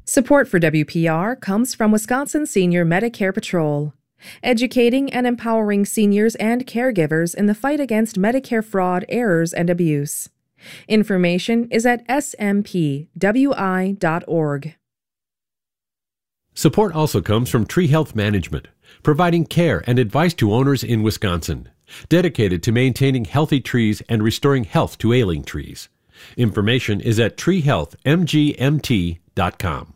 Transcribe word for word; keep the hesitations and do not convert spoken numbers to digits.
Support for W P R comes from Wisconsin Senior Medicare Patrol, educating and empowering seniors and caregivers in the fight against Medicare fraud, errors, and abuse. Information is at s m p w i dot org. Support also comes from Tree Health Management, providing care and advice to owners in Wisconsin, dedicated to maintaining healthy trees and restoring health to ailing trees. Information is at tree health m g m t dot com.